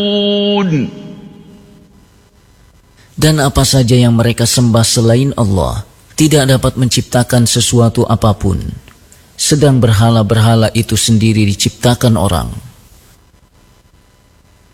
Dan apa saja yang mereka sembah selain Allah tidak dapat menciptakan sesuatu apapun, sedang berhala-berhala itu sendiri diciptakan orang.